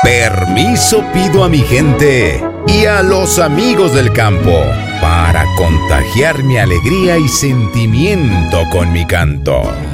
Permiso pido a mi gente y a los amigos del campo para contagiar mi alegría y sentimiento con mi canto.